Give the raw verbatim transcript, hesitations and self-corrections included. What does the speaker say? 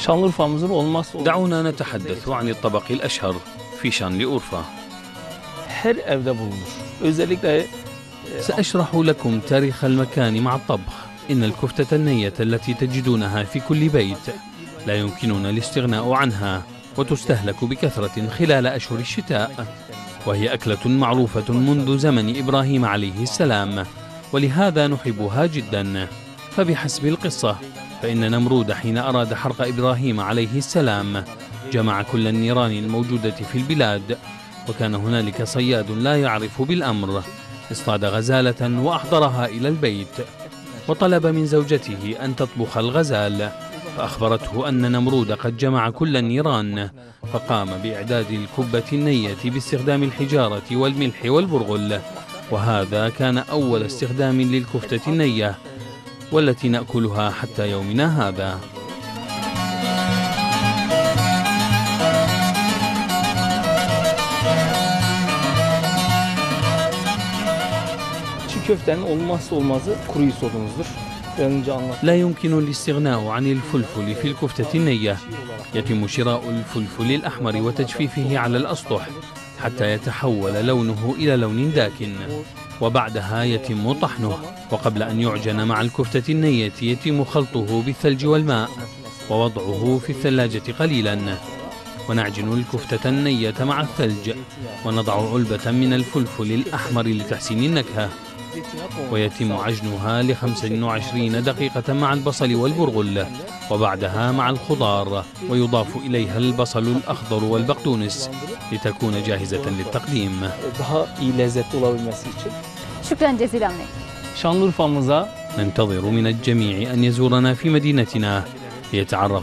Şanlıurfa'mızın olmazsa olmaz. دعونا نتحدث عن الطبق الأشهر في شانليورفا. Her evde bulunur. Özellikle سأشرح لكم تاريخ المكان مع الطبخ. إن الكفتة النية التي تجدونها في كل بيت لا يمكننا الاستغناء عنها، وتستهلك بكثرة خلال أشهر الشتاء، وهي أكلة معروفة منذ زمن إبراهيم عليه السلام، ولهذا نحبها جدا. فبحسب القصة فإن نمرود حين أراد حرق إبراهيم عليه السلام جمع كل النيران الموجودة في البلاد، وكان هنالك صياد لا يعرف بالأمر اصطاد غزالة وأحضرها إلى البيت، وطلب من زوجته أن تطبخ الغزال، فأخبرته أن نمرود قد جمع كل النيران، فقام بإعداد الكبة النية باستخدام الحجارة والملح والبرغل، وهذا كان أول استخدام للكفتة النية والتي نأكلها حتى يومنا هذا. çiğ köftenin olmazsa olmazı kuru isodumuzdur. لا يمكن الاستغناء عن الفلفل في الكفتة النية. يتم شراء الفلفل الأحمر وتجفيفه على الأسطح حتى يتحول لونه إلى لون داكن، وبعدها يتم طحنه، وقبل أن يعجن مع الكفتة النية يتم خلطه بالثلج والماء ووضعه في الثلاجة قليلا، ونعجن الكفتة النية مع الثلج، ونضع علبة من الفلفل الأحمر لتحسين النكهة، ويتم عجنها لخمس وعشرين دقيقة مع البصل والبرغل، وبعدها مع الخضار، ويضاف إليها البصل الأخضر والبقدونس لتكون جاهزة للتقديم. Daha iyi lezzetli olabilmesi için. شكرا جزيلا لك. Şanlıurfa'mıza ننتظر من الجميع أن يزورنا في مدينتنا ليتعرف